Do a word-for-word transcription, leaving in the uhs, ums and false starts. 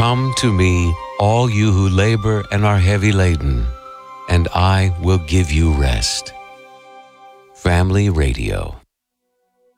Come to me, all you who labor and are heavy laden, and I will give you rest. Family Radio.